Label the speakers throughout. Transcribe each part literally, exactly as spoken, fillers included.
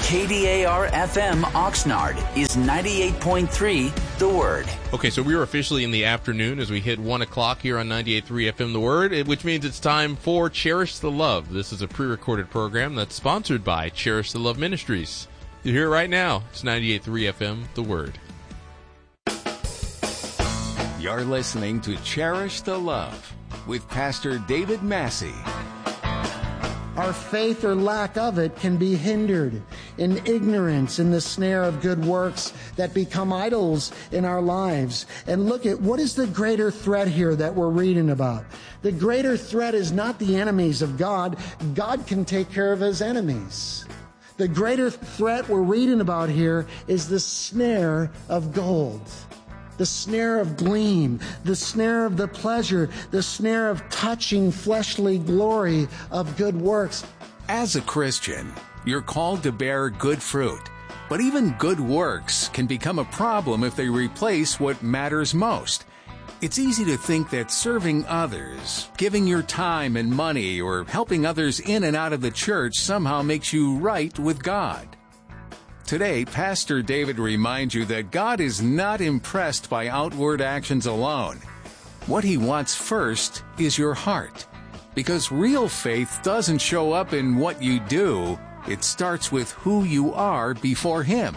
Speaker 1: K D A R F M Oxnard is ninety-eight point three The Word.
Speaker 2: Okay, so we are officially in the afternoon as we hit one o'clock here on ninety-eight point three F M The Word, which means it's time for Cherish the Love. This is a pre-recorded program that's sponsored by Cherish the Love Ministries. You hear it right now. It's ninety-eight point three F M The Word.
Speaker 3: You're listening to Cherish the Love with Pastor David Massey.
Speaker 4: Our faith or lack of it can be hindered in ignorance in the snare of good works that become idols in our lives. And look at what is the greater threat here that we're reading about. The greater threat is not the enemies of God. God can take care of his enemies. The greater threat we're reading about here is the snare of gold. The snare of gleam, the snare of the pleasure, the snare of touching fleshly glory of good works.
Speaker 3: As a Christian, you're called to bear good fruit. But even good works can become a problem if they replace what matters most. It's easy to think that serving others, giving your time and money, or helping others in and out of the church somehow makes you right with God. Today, Pastor David reminds you that God is not impressed by outward actions alone. What he wants first is your heart. Because real faith doesn't show up in what you do, it starts with who you are before him.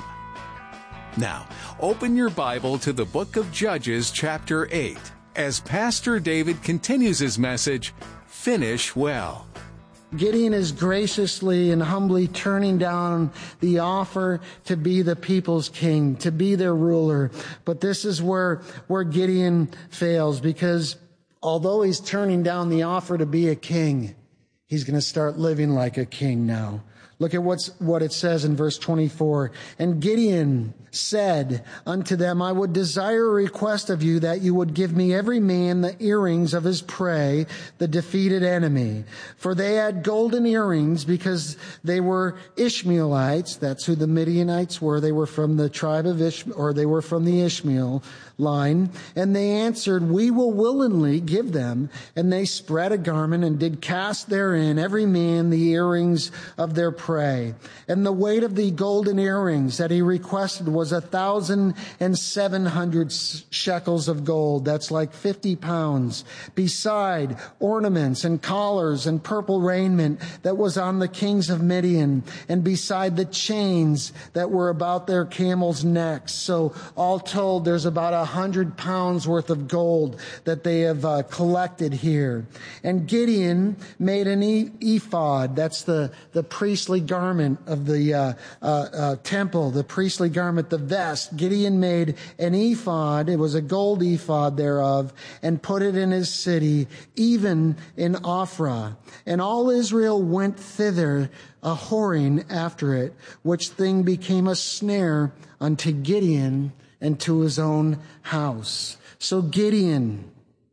Speaker 3: Now, open your Bible to the book of Judges, chapter eight, as Pastor David continues his message, Finish Well.
Speaker 4: Gideon is graciously and humbly turning down the offer to be the people's king, to be their ruler. But this is where, where Gideon fails, because although he's turning down the offer to be a king, he's going to start living like a king now. Look at what's, what it says in verse twenty-four. And Gideon said unto them, I would desire a request of you that you would give me every man the earrings of his prey, the defeated enemy. For they had golden earrings because they were Ishmaelites. That's who the Midianites were. They were from the tribe of Ishmael, or they were from the Ishmael line. And they answered, we will willingly give them. And they spread a garment and did cast therein every man the earrings of their prey. And the weight of the golden earrings that he requested was a thousand and seven hundred shekels of gold. That's like fifty pounds. Beside ornaments and collars and purple raiment that was on the kings of Midian, and beside the chains that were about their camels' necks. So all told, there's about a hundred pounds worth of gold that they have uh, collected here. And Gideon made an e- ephod. That's the, the priestly garment of the uh, uh, uh, temple, the priestly garment, the vest. Gideon made an ephod. It was a gold ephod thereof, and put it in his city, even in Ophrah. And all Israel went thither, a whoring after it, which thing became a snare unto Gideon and to his own house. So Gideon,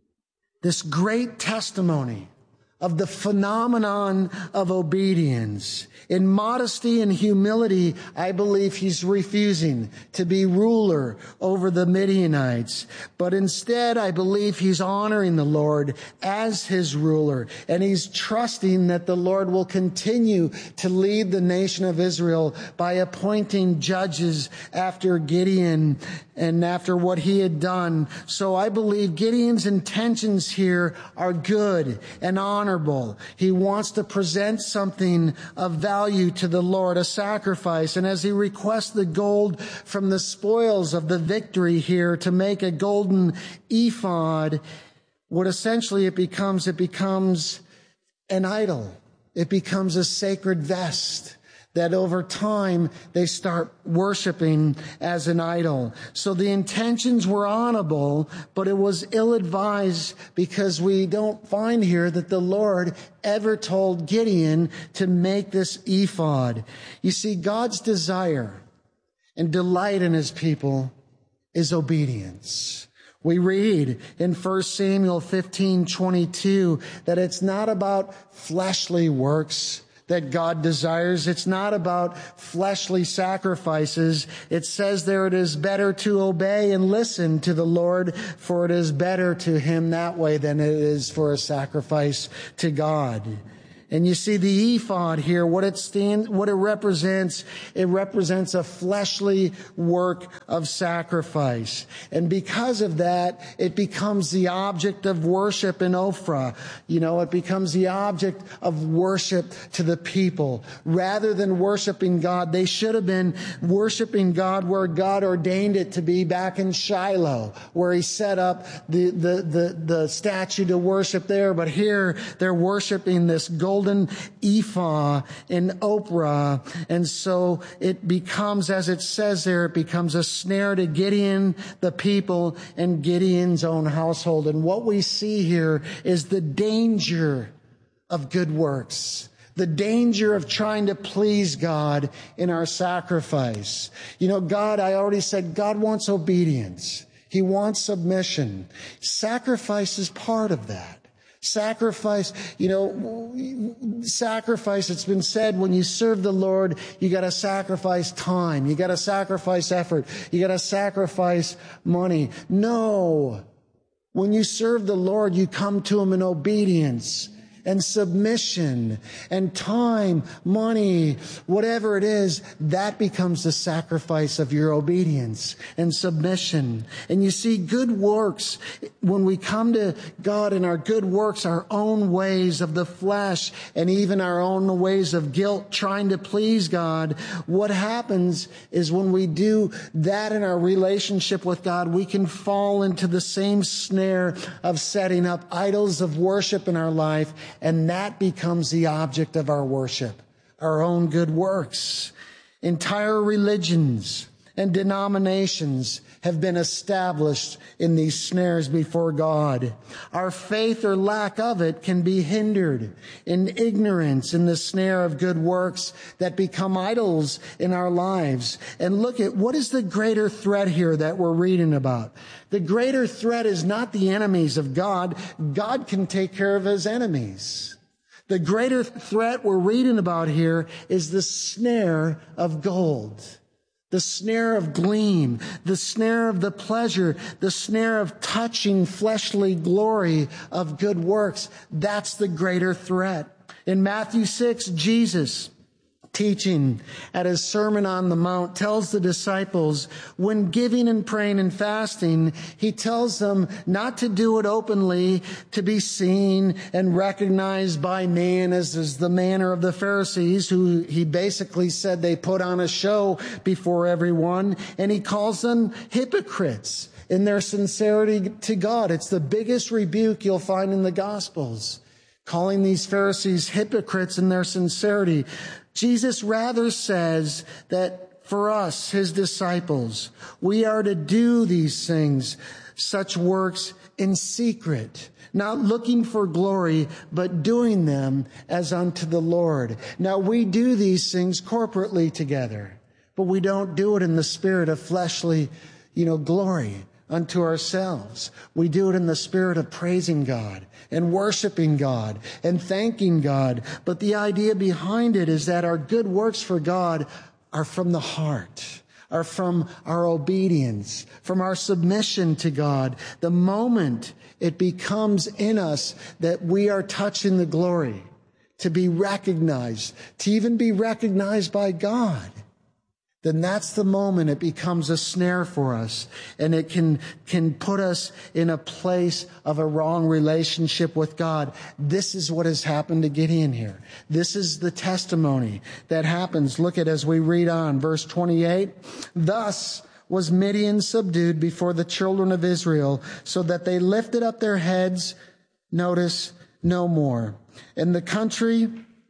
Speaker 4: this great testimony of the phenomenon of obedience. In modesty and humility, I believe he's refusing to be ruler over the Midianites. But instead, I believe he's honoring the Lord as his ruler. And he's trusting that the Lord will continue to lead the nation of Israel by appointing judges after Gideon and after what he had done. So I believe Gideon's intentions here are good and honorable. He wants to present something of value to the Lord, a sacrifice. And as he requests the gold from the spoils of the victory here to make a golden ephod, what essentially it becomes, it becomes an idol. It becomes a sacred vest that over time they start worshiping as an idol. So the intentions were honorable, but it was ill-advised, because we don't find here that the Lord ever told Gideon to make this ephod. You see, God's desire and delight in his people is obedience. We read in First Samuel fifteen twenty-two that it's not about fleshly works that God desires. It's not about fleshly sacrifices. It says there, it is better to obey and listen to the Lord, for it is better to him that way than it is for a sacrifice to God. And you see the ephod here, what it stands, what it represents, it represents a fleshly work of sacrifice. And because of that, it becomes the object of worship in Ophrah. You know, it becomes the object of worship to the people. Rather than worshiping God, they should have been worshiping God where God ordained it to be, back in Shiloh, where he set up the, the, the, the statue to worship there. But here, they're worshiping this golden ephah in Ophrah. And so it becomes, as it says there, it becomes a snare to Gideon, the people, and Gideon's own household. And what we see here is the danger of good works. The danger of trying to please God in our sacrifice. You know, God, I already said, God wants obedience. He wants submission. Sacrifice is part of that. Sacrifice, you know, sacrifice, it's been said, when you serve the Lord, you got to sacrifice time. You got to sacrifice effort. You got to sacrifice money. No. When you serve the Lord, you come to Him in obedience and submission and time, money, whatever it is, that becomes the sacrifice of your obedience and submission. And you see, good works, when we come to God in our good works, our own ways of the flesh and even our own ways of guilt, trying to please God, what happens is when we do that in our relationship with God, we can fall into the same snare of setting up idols of worship in our life. And that becomes the object of our worship, our own good works. Entire religions and denominations have been established in these snares before God. Our faith or lack of it can be hindered in ignorance in the snare of good works that become idols in our lives. And look at, what is the greater threat here that we're reading about? The greater threat is not the enemies of God. God can take care of His enemies. The greater threat we're reading about here is the snare of gold. The snare of gleam, the snare of the pleasure, the snare of touching fleshly glory of good works. That's the greater threat. In Matthew six, Jesus, teaching at His Sermon on the Mount, tells the disciples, when giving and praying and fasting, He tells them not to do it openly to be seen and recognized by man, as is the manner of the Pharisees, who He basically said they put on a show before everyone. And He calls them hypocrites in their sincerity to God. It's the biggest rebuke you'll find in the Gospels, calling these Pharisees hypocrites in their sincerity. Jesus rather says that for us, His disciples, we are to do these things, such works in secret, not looking for glory, but doing them as unto the Lord. Now, we do these things corporately together, but we don't do it in the spirit of fleshly, you know, glory unto ourselves. We do it in the spirit of praising God and worshiping God and thanking God. But the idea behind it is that our good works for God are from the heart, are from our obedience, from our submission to God. The moment it becomes in us that we are touching the glory, to be recognized, to even be recognized by God, then that's the moment it becomes a snare for us, and it can, can put us in a place of a wrong relationship with God. This is what has happened to Gideon here. This is the testimony that happens. Look at, as we read on, verse twenty-eight. Thus was Midian subdued before the children of Israel, so that they lifted up their heads, notice, no more. And the country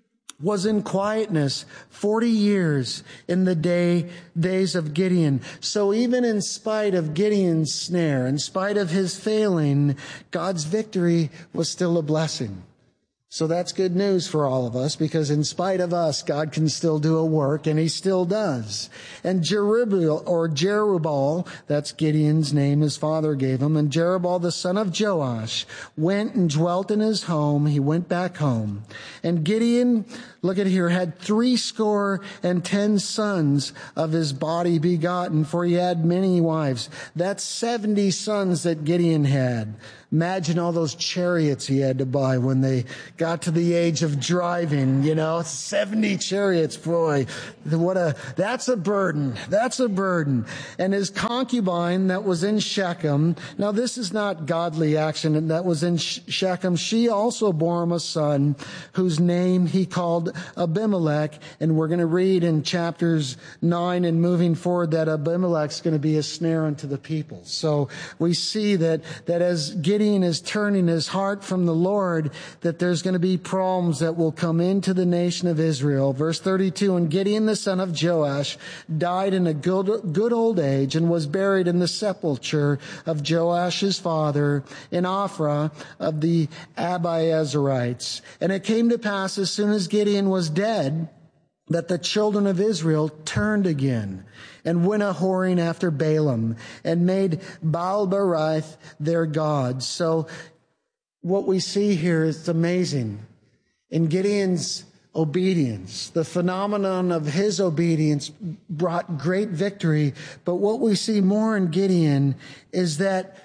Speaker 4: was in quietness forty years in the day days of Gideon. So even in spite of Gideon's snare, in spite of his failing, God's victory was still a blessing. So that's good news for all of us, because in spite of us, God can still do a work, and He still does. And Jerubbaal, or Jerubbaal, that's Gideon's name his father gave him, and Jerubbaal, the son of Joash, went and dwelt in his home. He went back home. And Gideon, look at here, had three score and ten sons of his body begotten, for he had many wives. That's seventy sons that Gideon had. Imagine all those chariots he had to buy when they got to the age of driving, you know, seventy chariots, boy, what a, that's a burden. That's a burden. And his concubine that was in Shechem, now this is not godly action, and that was in Shechem, she also bore him a son whose name he called Abimelech. And we're going to read in chapters nine and moving forward that Abimelech's going to be a snare unto the people. So we see that, that as Gideon is turning his heart from the Lord, that there's going to be problems that will come into the nation of Israel. Verse thirty-two, and Gideon the son of Joash died in a good, good old age and was buried in the sepulchre of Joash's father in Ophrah of the Abiezerites. And it came to pass as soon as Gideon was dead, that the children of Israel turned again and went a-whoring after Balaam and made Baal-berith their gods. So what we see here is amazing. In Gideon's obedience, the phenomenon of his obedience brought great victory. But what we see more in Gideon is that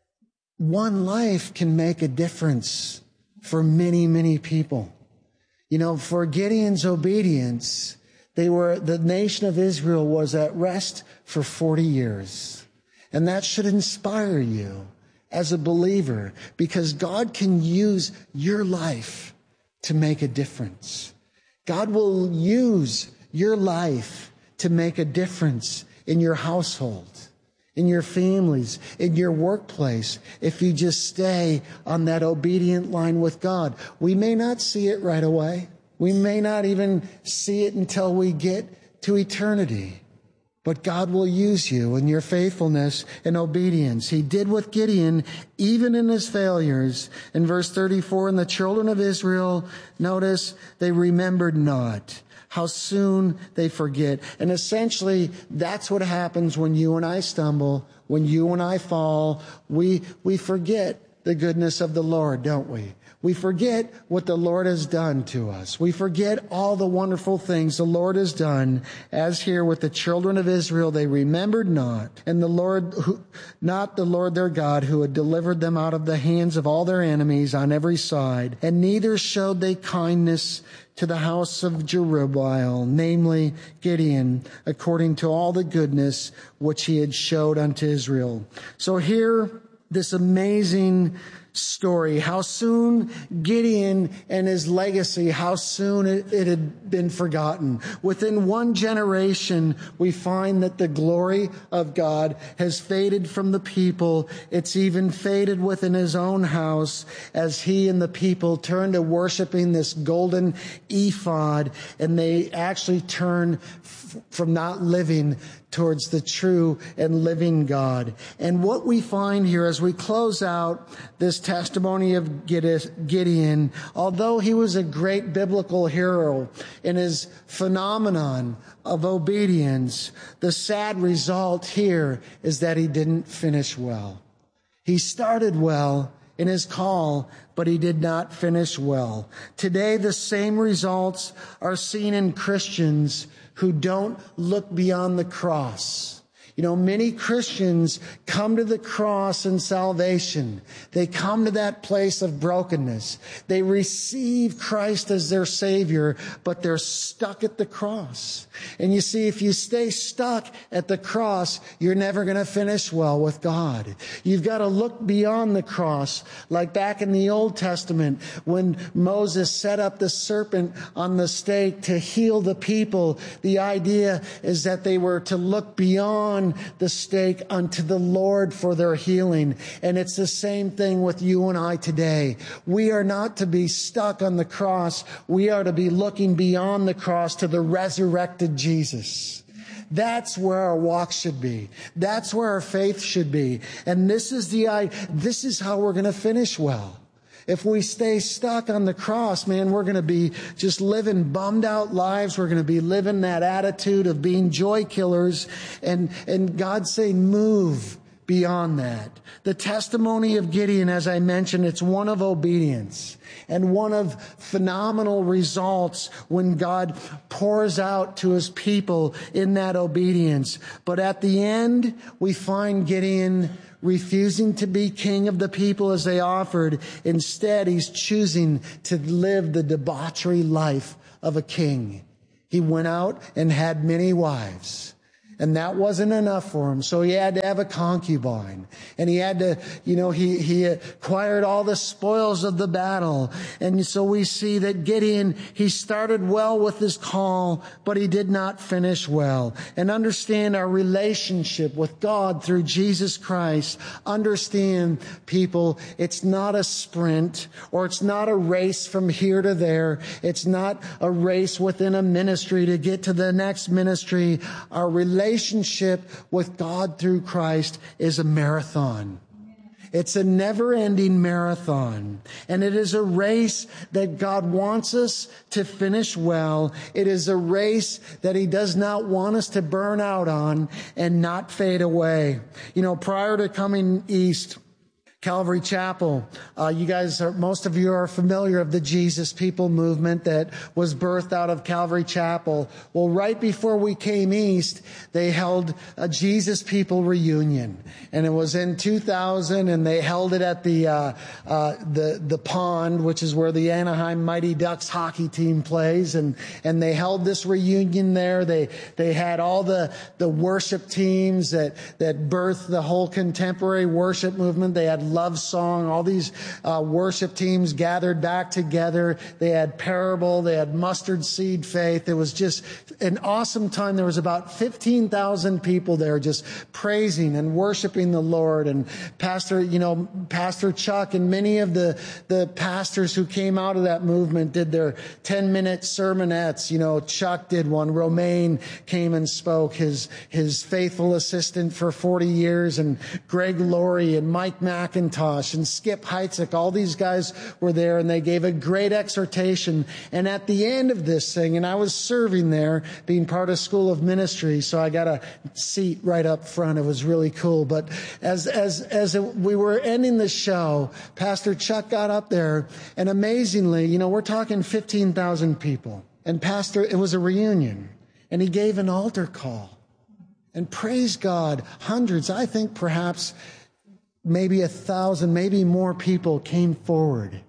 Speaker 4: one life can make a difference for many, many people. You know, for Gideon's obedience, they were, the nation of Israel was at rest for forty years. And that should inspire you as a believer, because God can use your life to make a difference. God will use your life to make a difference in your household, in your families, in your workplace, if you just stay on that obedient line with God. We may not see it right away. We may not even see it until we get to eternity. But God will use you in your faithfulness and obedience. He did with Gideon, even in his failures. In verse thirty-four, and the children of Israel, notice, they remembered not. How soon they forget. And essentially, that's what happens when you and I stumble, when you and I fall. We, we forget the goodness of the Lord, don't we? We forget what the Lord has done to us. We forget all the wonderful things the Lord has done. As here with the children of Israel, they remembered not. And the Lord, who, not the Lord their God, who had delivered them out of the hands of all their enemies on every side. And neither showed they kindness to the house of Jerubbaal, namely Gideon, according to all the goodness which he had showed unto Israel. So here, this amazing story, how soon Gideon and his legacy, how soon it, it had been forgotten. Within one generation, we find that the glory of God has faded from the people. It's even faded within his own house as he and the people turn to worshiping this golden ephod, and they actually turn f- from not living towards the true and living God. And what we find here as we close out this testimony of Gideon, although he was a great biblical hero in his phenomenon of obedience, the sad result here is that he didn't finish well. He started well in his call, but he did not finish well. Today, the same results are seen in Christians who don't look beyond the cross. You know, many Christians come to the cross in salvation. They come to that place of brokenness. They receive Christ as their Savior, but they're stuck at the cross. And you see, if you stay stuck at the cross, you're never going to finish well with God. You've got to look beyond the cross, like back in the Old Testament when Moses set up the serpent on the stake to heal the people. The idea is that they were to look beyond the stake unto the Lord for their healing. And it's the same thing with you and I today. We are not to be stuck on the cross. We are to be looking beyond the cross to the resurrected Jesus. That's where our walk should be. That's where our faith should be. And this is the, this is how we're going to finish well. If we stay stuck on the cross, man, we're going to be just living bummed out lives. We're going to be living that attitude of being joy killers. And, and God's saying, move beyond that. The testimony of Gideon, as I mentioned, it's one of obedience and one of phenomenal results when God pours out to his people in that obedience. But at the end, we find Gideon refusing to be king of the people as they offered. Instead, he's choosing to live the debauchery life of a king. He went out and had many wives. And that wasn't enough for him. So he had to have a concubine. And he had to, you know, he, he acquired all the spoils of the battle. And so we see that Gideon, he started well with his call, but he did not finish well. And understand our relationship with God through Jesus Christ. Understand, people, it's not a sprint, or it's not a race from here to there. It's not a race within a ministry to get to the next ministry. Our relationship Relationship with God through Christ is a marathon. It's a never-ending marathon. And it is a race that God wants us to finish well. It is a race that he does not want us to burn out on and not fade away. You know, prior to coming east, Calvary Chapel, uh, you guys are, most of you are familiar of the Jesus People movement that was birthed out of Calvary Chapel. Well, right before we came east, they held a Jesus People reunion. And it was in two thousand, and they held it at the, uh, uh, the, the pond, which is where the Anaheim Mighty Ducks hockey team plays. And, and they held this reunion there. They, they had all the, the worship teams that, that birthed the whole contemporary worship movement. They had Love Song, all these uh, worship teams gathered back together. They had Parable, they had Mustard Seed Faith. It was just an awesome time. There was about fifteen thousand people there just praising and worshiping the Lord. And Pastor, you know, Pastor Chuck and many of the, the pastors who came out of that movement did their ten minute sermonettes. You know, Chuck did one. Romaine came and spoke, his, his faithful assistant for forty years, and Greg Laurie and Mike Mack and Skip Heitzig, all these guys were there, and they gave a great exhortation. And at the end of this thing, and I was serving there, being part of School of Ministry, so I got a seat right up front. It was really cool. But as as as it, we were ending the show, Pastor Chuck got up there, and amazingly, you know, we're talking fifteen thousand people. And Pastor, it was a reunion, and he gave an altar call. And praise God, hundreds, I think perhaps maybe a thousand, maybe more people came forward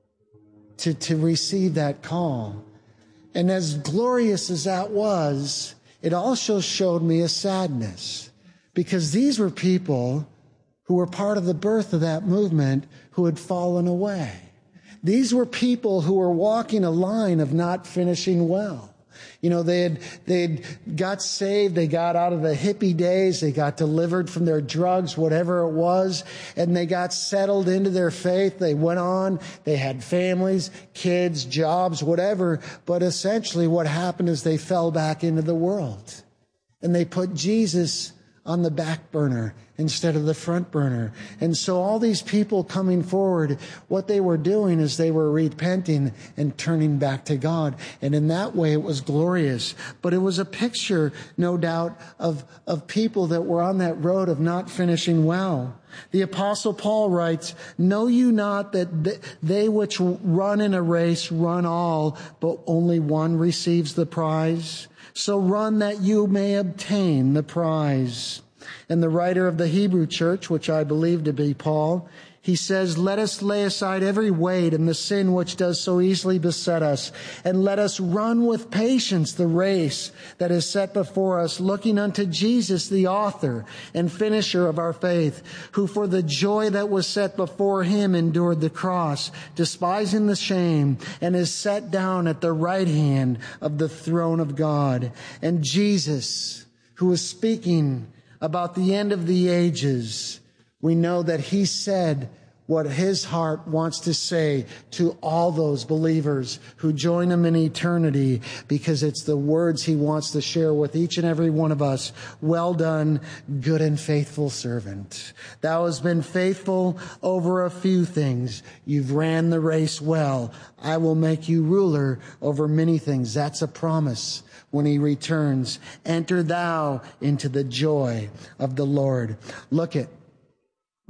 Speaker 4: to, to receive that call. And as glorious as that was, it also showed me a sadness, because these were people who were part of the birth of that movement who had fallen away. These were people who were walking a line of not finishing well. You know, they had, they had got saved. They got out of the hippie days. They got delivered from their drugs, whatever it was. And they got settled into their faith. They went on. They had families, kids, jobs, whatever. But essentially what happened is they fell back into the world. And they put Jesus on the back burner instead of the front burner. And so all these people coming forward, what they were doing is they were repenting and turning back to God. And in that way, it was glorious. But it was a picture, no doubt, of, of people that were on that road of not finishing well. The Apostle Paul writes, "Know you not that they which run in a race run all, but only one receives the prize? So run that you may obtain the prize." And the writer of the Hebrew church, which I believe to be Paul, he says, "Let us lay aside every weight and the sin which does so easily beset us, and let us run with patience the race that is set before us, looking unto Jesus, the author and finisher of our faith, who for the joy that was set before him endured the cross, despising the shame, and is set down at the right hand of the throne of God." And Jesus, who was speaking about the end of the ages, we know that he said what his heart wants to say to all those believers who join him in eternity, because it's the words he wants to share with each and every one of us. "Well done, good and faithful servant. Thou hast been faithful over a few things. You've ran the race well. I will make you ruler over many things." That's a promise. When he returns, "Enter thou into the joy of the Lord." Look at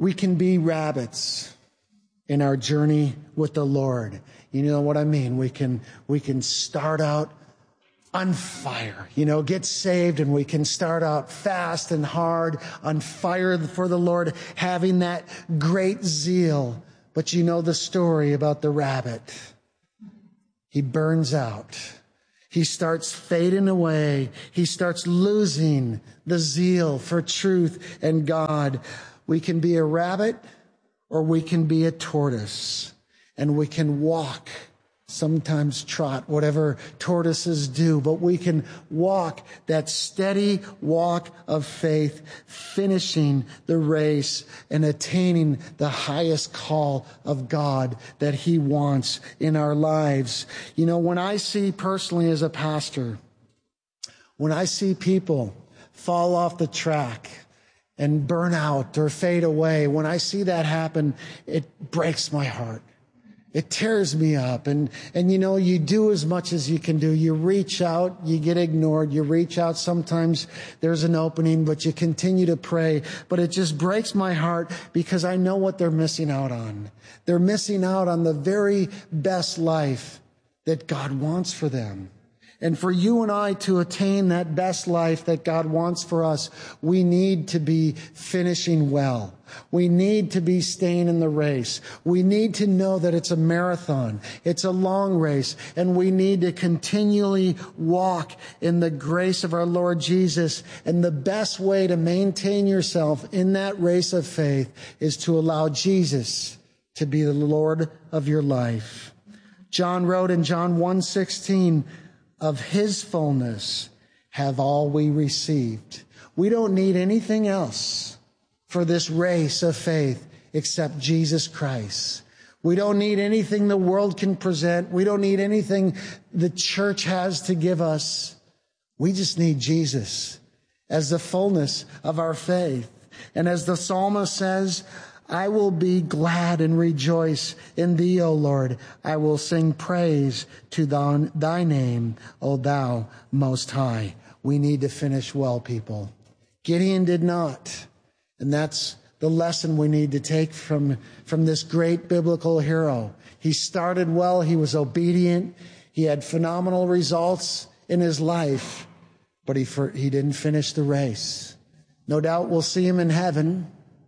Speaker 4: We can be rabbits in our journey with the Lord. You know what I mean? We can, we can start out on fire, you know, get saved, and we can start out fast and hard, on fire for the Lord, having that great zeal. But you know the story about the rabbit. He burns out. He starts fading away. He starts losing the zeal for truth and God. We can be a rabbit or we can be a tortoise, and we can walk, sometimes trot, whatever tortoises do, but we can walk that steady walk of faith, finishing the race and attaining the highest call of God that He wants in our lives. You know, when I see personally as a pastor, when I see people fall off the track and burn out or fade away, when I see that happen, it breaks my heart. It tears me up. And, and you know, you do as much as you can do. You reach out, you get ignored. You reach out, sometimes there's an opening, but you continue to pray. But it just breaks my heart because I know what they're missing out on. They're missing out on the very best life that God wants for them. And for you and I to attain that best life that God wants for us, we need to be finishing well. We need to be staying in the race. We need to know that it's a marathon. It's a long race. And we need to continually walk in the grace of our Lord Jesus. And the best way to maintain yourself in that race of faith is to allow Jesus to be the Lord of your life. John wrote in John one sixteen, of His fullness have all we received. We don't need anything else for this race of faith except Jesus Christ. We don't need anything the world can present. We don't need anything the church has to give us. We just need Jesus as the fullness of our faith. And as the psalmist says, I will be glad and rejoice in Thee, O Lord. I will sing praise to Thy name, O Thou Most High. We need to finish well, people. Gideon did not. And that's the lesson we need to take from, from this great biblical hero. He started well. He was obedient. He had phenomenal results in his life, but he, he didn't finish the race. No doubt we'll see him in heaven.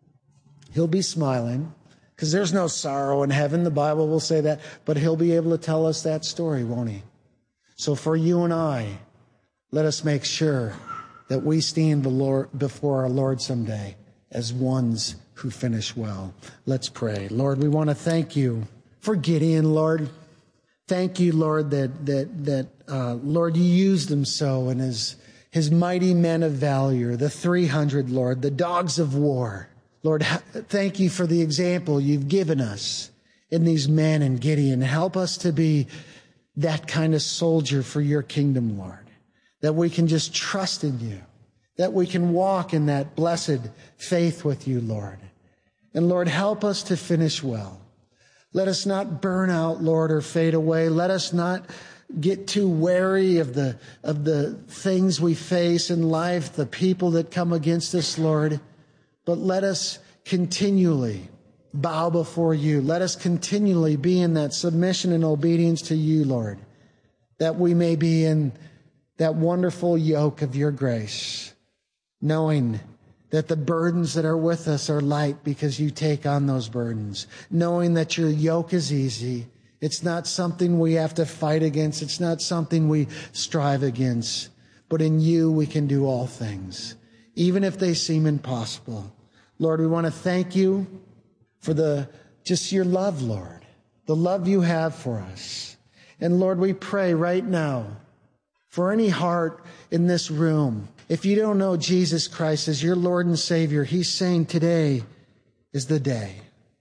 Speaker 4: He'll be smiling because there's no sorrow in heaven. The Bible will say that, but He'll be able to tell us that story, won't He? So for you and I, let us make sure that we stand the Lord, before our Lord someday as ones who finish well. Let's pray. Lord, we want to thank You for Gideon, Lord. Thank You, Lord, that, that, that, uh, Lord, You used him so in his, his mighty men of valor, the three hundred, Lord, the dogs of war. Lord, thank You for the example You've given us in these men and Gideon. Help us to be that kind of soldier for Your kingdom, Lord, that we can just trust in You, that we can walk in that blessed faith with You, Lord. And Lord, help us to finish well. Let us not burn out, Lord, or fade away. Let us not get too wary of the, of the things we face in life, the people that come against us, Lord. But let us continually bow before You. Let us continually be in that submission and obedience to You, Lord, that we may be in that wonderful yoke of Your grace, knowing that the burdens that are with us are light because You take on those burdens, knowing that Your yoke is easy. It's not something we have to fight against. It's not something we strive against. But in You we can do all things, even if they seem impossible. Lord, we want to thank You for the just Your love, Lord, the love You have for us. And Lord, we pray right now for any heart in this room. If you don't know Jesus Christ as your Lord and Savior, He's saying today is the day.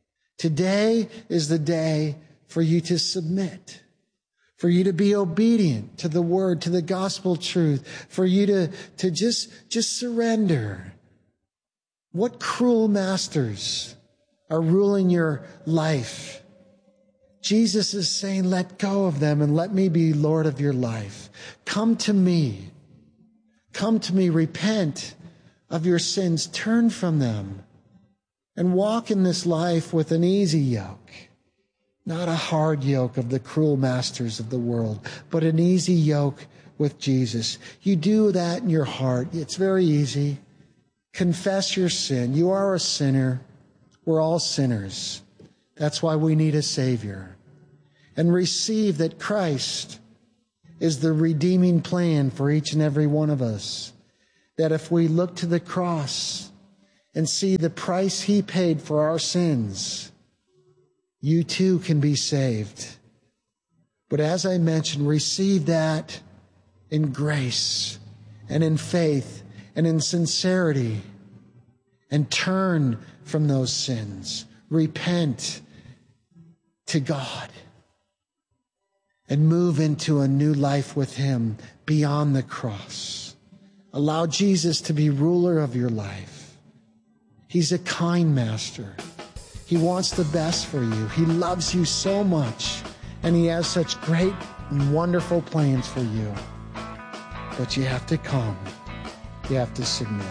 Speaker 4: Today is the day for you to submit, for you to be obedient to the word, to the gospel truth, for you to, to just, just surrender. What cruel masters are ruling your life? Jesus is saying, let go of them and let Me be Lord of your life. Come to Me. Come to Me. Repent of your sins. Turn from them. and walk in this life with an easy yoke, not a hard yoke of the cruel masters of the world, but an easy yoke with Jesus. You do that in your heart. It's very easy. Confess your sin. You are a sinner. We're all sinners. That's why we need a Savior. And receive that Christ is the redeeming plan for each and every one of us. That if we look to the cross and see the price He paid for our sins, you too can be saved. But as I mentioned, receive that in grace and in faith and in sincerity, and turn from those sins. Repent to God and move into a new life with Him beyond the cross. Allow Jesus to be ruler of your life. He's a kind master. He wants the best for you. He loves you so much, and He has such great and wonderful plans for you. But you have to come. You have to submit.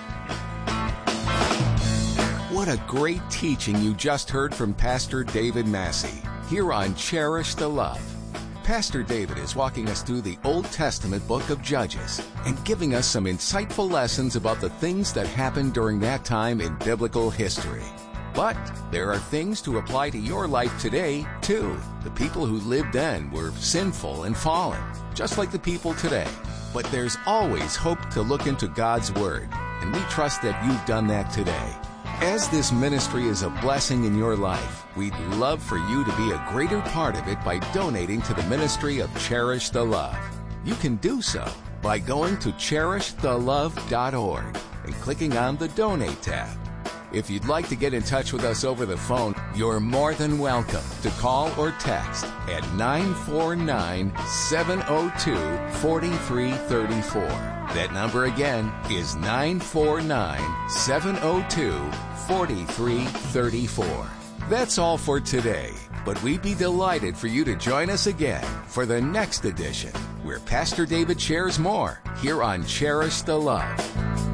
Speaker 3: What a great teaching you just heard from Pastor David Massey here on Cherish the Love. Pastor David is walking us through the Old Testament book of Judges and giving us some insightful lessons about the things that happened during that time in biblical history. But there are things to apply to your life today, too. The people who lived then were sinful and fallen, just like the people today. But there's always hope to look into God's Word, and we trust that you've done that today. As this ministry is a blessing in your life, we'd love for you to be a greater part of it by donating to the ministry of Cherish the Love. You can do so by going to cherish the love dot org and clicking on the Donate tab. If you'd like to get in touch with us over the phone, you're more than welcome to call or text at nine four nine, seven oh two, four three three four. That number again is nine four nine, seven oh two, four three three four. That's all for today, but we'd be delighted for you to join us again for the next edition, where Pastor David shares more here on Cherish the Love.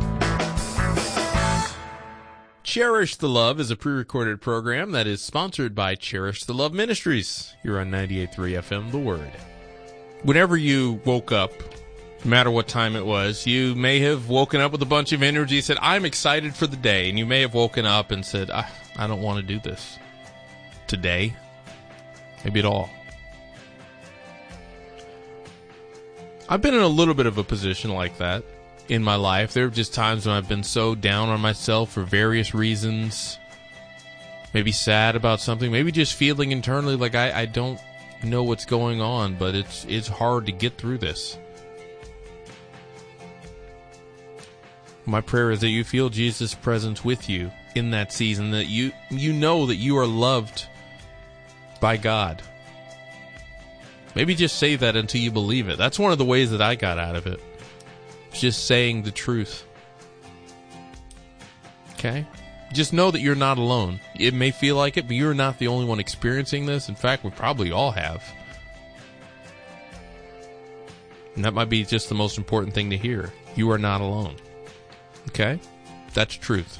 Speaker 2: Cherish the Love is a pre-recorded program that is sponsored by Cherish the Love Ministries here on ninety-eight point three F M The Word. Whenever you woke up, no matter what time it was, you may have woken up with a bunch of energy, said, I'm excited for the day, and you may have woken up and said, I, I don't want to do this today, maybe at all. I've been in a little bit of a position like that in my life. There are just times when I've been so down on myself for various reasons, maybe sad about something, maybe just feeling internally like I, I don't know what's going on, but it's it's hard to get through this. My prayer is that you feel Jesus' presence with you in that season, that you you know that you are loved by God. Maybe just say that until you believe it. That's one of the ways that I got out of it. Just saying the truth. Okay? Just know that you're not alone. It may feel like it, but you're not the only one experiencing this. In fact, we probably all have. And that might be just the most important thing to hear. You are not alone. Okay? That's truth.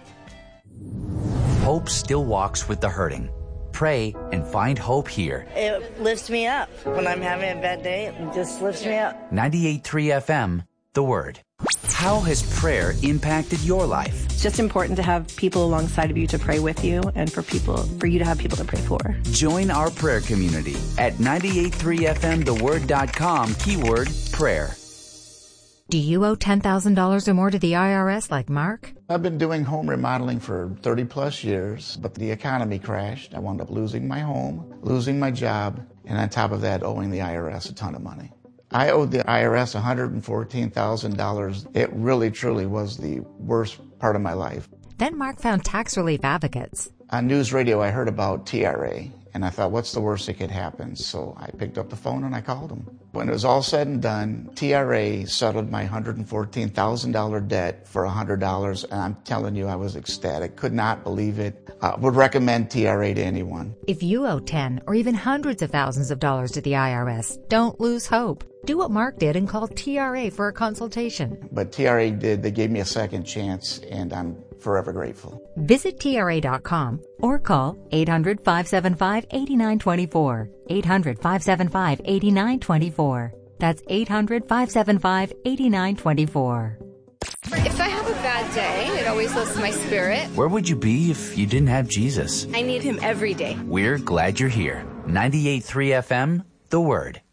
Speaker 1: Hope still walks with the hurting. Pray and find hope here.
Speaker 5: It lifts me up. When I'm having a bad day, it just lifts me up.
Speaker 1: ninety-eight point three F M, The Word. How has prayer impacted your life?
Speaker 6: It's just important to have people alongside of you to pray with you, and for people, for you to have people to pray for.
Speaker 1: Join our prayer community at ninety-eight point three F M the word dot com, keyword prayer.
Speaker 7: Do you owe ten thousand dollars or more to the I R S like Mark?
Speaker 8: I've been doing home remodeling for thirty plus years, but the economy crashed. I wound up losing my home, losing my job, and on top of that, owing the I R S a ton of money. I owed the I R S one hundred fourteen thousand dollars. It really, truly was the worst part of my life.
Speaker 7: Then Mark found Tax Relief Advocates.
Speaker 8: On news radio, I heard about T R A, and I thought, what's the worst that could happen? So I picked up the phone and I called them. When it was all said and done, T R A settled my one hundred fourteen thousand dollars debt for one hundred dollars, and I'm telling you, I was ecstatic. Could not believe it. I would recommend T R A to anyone.
Speaker 7: If you owe ten or even hundreds of thousands of dollars to the I R S, don't lose hope. Do what Mark did and call T R A for a consultation.
Speaker 8: But T R A did. They gave me a second chance, and I'm forever grateful.
Speaker 7: Visit T R A dot com or call eight hundred, five seven five, eight nine two four. eight hundred, five seven five, eight nine two four. That's eight hundred, five seven five, eight nine two four.
Speaker 9: If I have a bad day, it always lifts my spirit.
Speaker 1: Where would you be if you didn't have Jesus?
Speaker 9: I need him every day.
Speaker 1: We're glad you're here. ninety-eight point three F M, The Word.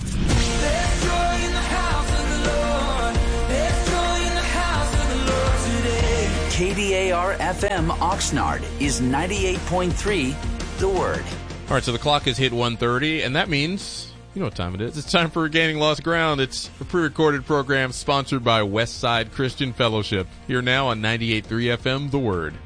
Speaker 1: K D A R F M Oxnard is ninety-eight point three, The Word.
Speaker 2: All right, so the clock has hit one thirty, and that means, you know what time it is. It's time for Regaining Lost Ground. It's a pre-recorded program sponsored by Westside Christian Fellowship. Here now on ninety-eight point three F M, The Word.